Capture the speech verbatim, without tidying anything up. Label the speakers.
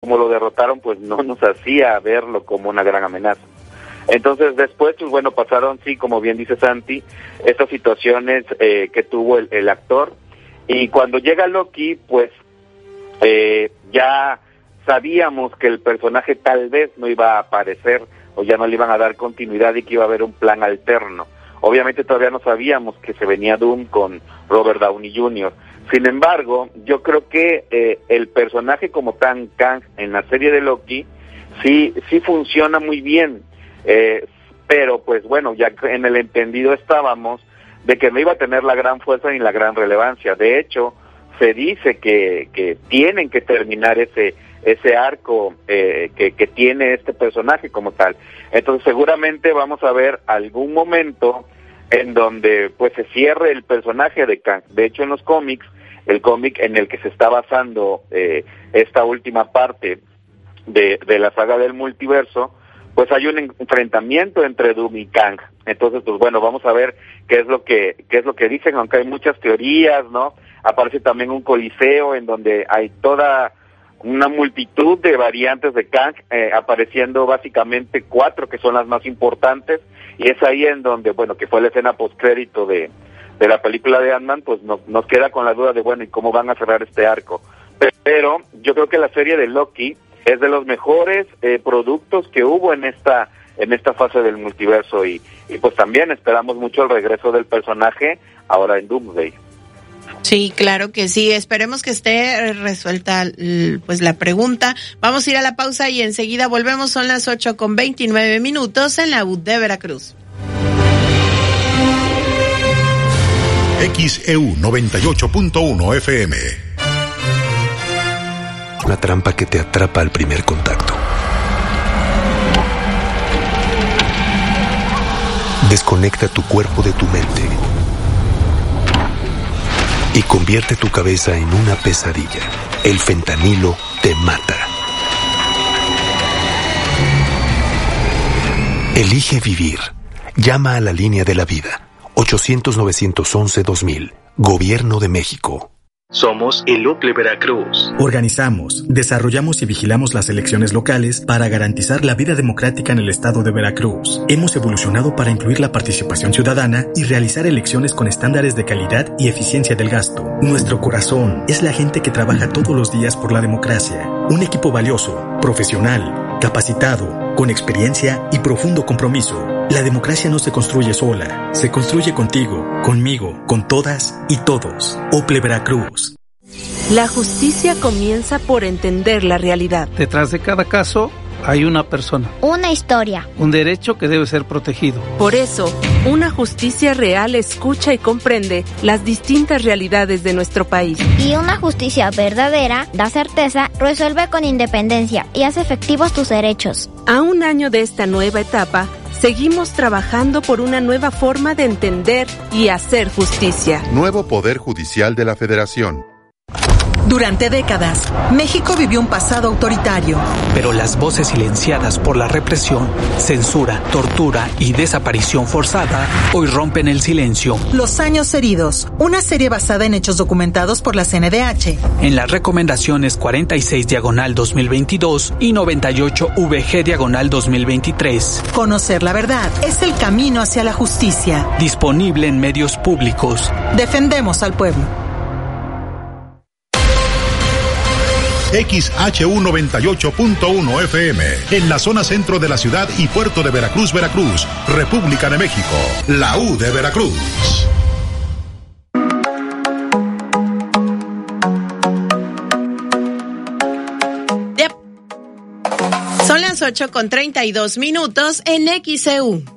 Speaker 1: como lo derrotaron, pues no nos hacía verlo como una gran amenaza. Entonces después, pues bueno, pasaron, sí, como bien dice Santi, estas situaciones eh, que tuvo el, el actor, y cuando llega Loki, pues eh, ya sabíamos que el personaje tal vez no iba a aparecer, o ya no le iban a dar continuidad y que iba a haber un plan alterno. Obviamente todavía no sabíamos que se venía Doom con Robert Downey junior Sin embargo, yo creo que eh, el personaje como tan Kang en la serie de Loki sí sí funciona muy bien, eh, pero pues bueno, ya en el entendido estábamos de que no iba a tener la gran fuerza ni la gran relevancia. De hecho, se dice que, que tienen que terminar ese ese arco eh, que, que tiene este personaje como tal. Entonces seguramente vamos a ver algún momento en donde pues se cierre el personaje de Kang. De hecho, en los cómics, el cómic en el que se está basando eh, esta última parte de, de la saga del multiverso, pues hay un enfrentamiento entre Doom y Kang. Entonces, pues bueno, vamos a ver qué es lo que qué es lo que dicen, aunque hay muchas teorías, ¿no? Aparece también un coliseo en donde hay toda una multitud de variantes de Kang, eh, apareciendo básicamente cuatro que son las más importantes, y es ahí en donde, bueno, que fue la escena postcrédito de, de la película de Ant-Man, pues no, nos queda con la duda de, bueno, ¿y cómo van a cerrar este arco? Pero yo creo que la serie de Loki es de los mejores eh, productos que hubo en esta en esta fase del multiverso, y, y pues también esperamos mucho el regreso del personaje ahora en Doomsday.
Speaker 2: Sí, claro que sí. Esperemos que esté resuelta pues la pregunta. Vamos a ir a la pausa y enseguida volvemos. Son las ocho con veintinueve minutos en la U de Veracruz.
Speaker 3: X E U noventa y ocho punto uno F M.
Speaker 4: Una trampa que te atrapa al primer contacto. Desconecta tu cuerpo de tu mente y convierte tu cabeza en una pesadilla. El fentanilo te mata. Elige vivir. Llama a la línea de la vida. ochocientos, novecientos once, dos mil. Gobierno de México.
Speaker 5: Somos el U C L E Veracruz.
Speaker 6: Organizamos, desarrollamos y vigilamos las elecciones locales para garantizar la vida democrática en el estado de Veracruz. Hemos evolucionado para incluir la participación ciudadana y realizar elecciones con estándares de calidad y eficiencia del gasto. Nuestro corazón es la gente que trabaja todos los días por la democracia. Un equipo valioso, profesional, capacitado, con experiencia y profundo compromiso. La democracia no se construye sola, se construye contigo, conmigo, con todas y todos. U C L E Veracruz.
Speaker 7: La justicia comienza por entender la realidad.
Speaker 8: Detrás de cada caso hay una persona.
Speaker 9: Una historia.
Speaker 8: Un derecho que debe ser protegido.
Speaker 7: Por eso, una justicia real escucha y comprende las distintas realidades de nuestro país.
Speaker 9: Y una justicia verdadera da certeza, resuelve con independencia y hace efectivos tus derechos.
Speaker 7: A un año de esta nueva etapa, seguimos trabajando por una nueva forma de entender y hacer justicia.
Speaker 10: Nuevo Poder Judicial de la Federación.
Speaker 11: Durante décadas, México vivió un pasado autoritario.
Speaker 12: Pero las voces silenciadas por la represión, censura, tortura y desaparición forzada hoy rompen el silencio.
Speaker 11: Los años heridos, una serie basada en hechos documentados por la C N D H.
Speaker 12: En las recomendaciones cuarenta y seis diagonal dos mil veintidós y noventa y ocho V G diagonal dos mil veintitrés.
Speaker 11: Conocer la verdad es el camino hacia la justicia.
Speaker 12: Disponible en medios públicos.
Speaker 11: Defendemos al pueblo.
Speaker 3: X H U noventa y ocho punto uno F M, en la zona centro de la ciudad y puerto de Veracruz, Veracruz, República de México, la U de Veracruz.
Speaker 2: Yep. Son las ocho con treinta y dos minutos en X E U.